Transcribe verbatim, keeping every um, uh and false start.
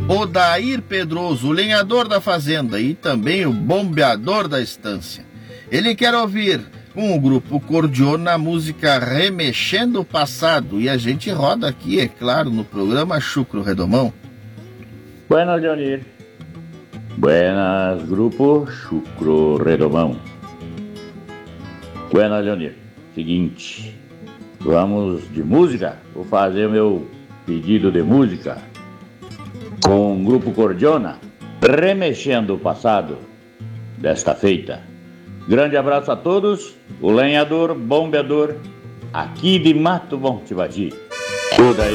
Odair Pedroso, o lenhador da fazenda e também o bombeador da estância. Ele quer ouvir com o grupo Cordiona a música Remexendo o Passado, e a gente roda aqui, é claro, no programa Chucro Redomão. Buenas, Leonir. Buenas, grupo Chucro Redomão. Buenas, Leonir. Seguinte, vamos de música? Vou fazer meu pedido de música com o grupo Cordiona, Remexendo o Passado, desta feita. Grande abraço a todos, o lenhador, bombeador, aqui de Mato Monte Vadi. Tudo aí.